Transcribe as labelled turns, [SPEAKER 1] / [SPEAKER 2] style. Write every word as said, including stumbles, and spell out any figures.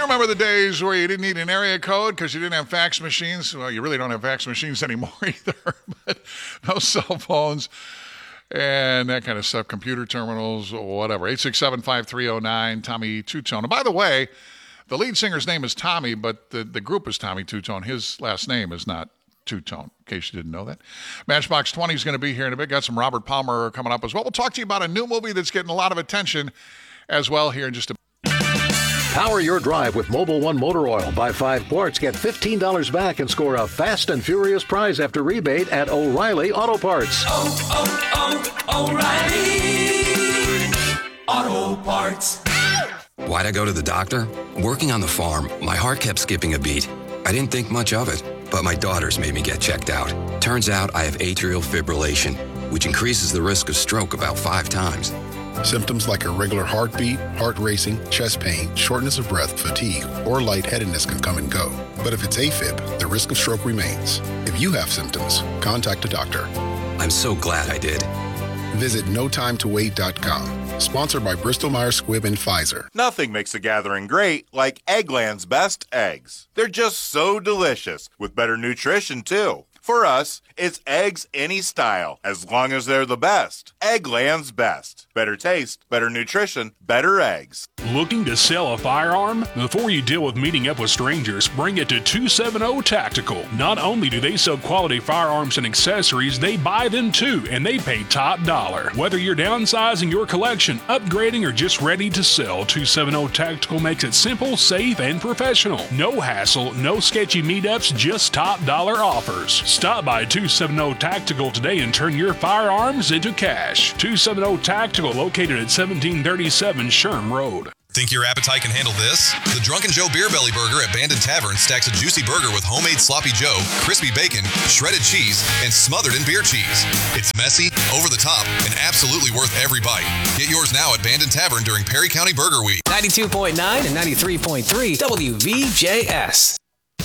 [SPEAKER 1] You remember the days where you didn't need an area code because you didn't have fax machines? Well, you really don't have fax machines anymore either, but no cell phones and that kind of stuff, computer terminals or whatever. eight six seven, five three zero nine, Tommy Tutone. And by the way, the lead singer's name is Tommy, but the, the group is Tommy Tutone. His last name is not Tutone, in case you didn't know that. Matchbox twenty is going to be here in a bit. Got some Robert Palmer coming up as well. We'll talk to you about a new movie that's getting a lot of attention as well here in just a bit.
[SPEAKER 2] Power your drive with Mobil one Motor Oil. Buy five quarts, get fifteen dollars back, and score a fast and furious prize after rebate at O'Reilly Auto Parts.
[SPEAKER 3] Oh, oh, oh, O'Reilly Auto Parts.
[SPEAKER 4] Why'd I go to the doctor? Working on the farm, my heart kept skipping a beat. I didn't think much of it, but my daughters made me get checked out. Turns out I have atrial fibrillation, which increases the risk of stroke about five times.
[SPEAKER 5] Symptoms like irregular heartbeat, heart racing, chest pain, shortness of breath, fatigue, or lightheadedness can come and go. But if it's AFib, the risk of stroke remains. If you have symptoms, contact a doctor.
[SPEAKER 4] I'm so glad I did.
[SPEAKER 5] Visit no time to wait dot com. Sponsored by Bristol-Myers Squibb and Pfizer.
[SPEAKER 6] Nothing makes a gathering great like Eggland's best eggs. They're just so delicious, with better nutrition, too. For us, it's eggs any style, as long as they're the best. Eggland's best. Better taste, better nutrition, better eggs.
[SPEAKER 7] Looking to sell a firearm? Before you deal with meeting up with strangers, bring it to two seventy Tactical. Not only do they sell quality firearms and accessories, they buy them too, and they pay top dollar. Whether you're downsizing your collection, upgrading, or just ready to sell, two seventy Tactical makes it simple, safe, and professional. No hassle, no sketchy meetups, just top dollar offers. Stop by two seventy Tactical today and turn your firearms into cash. two seventy Tactical, located at seventeen thirty-seven Sherm Road.
[SPEAKER 8] Think your appetite can handle this? The Drunken Joe Beer Belly Burger at Bandon Tavern stacks a juicy burger with homemade sloppy joe, crispy bacon, shredded cheese, and smothered in beer cheese. It's messy, over the top, and absolutely worth every bite. Get yours now at Bandon Tavern during Perry County Burger Week.
[SPEAKER 9] ninety-two point nine and ninety-three point three W V J S.